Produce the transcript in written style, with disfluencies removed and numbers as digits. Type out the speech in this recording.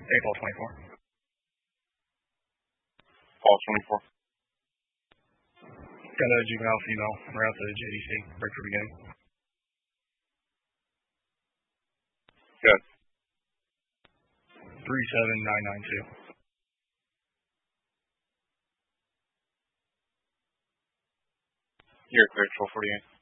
April 24. Paul 24. Got a juvenile female. We're out to JDC. Break for beginning. Good. 37992. You're cleared 448.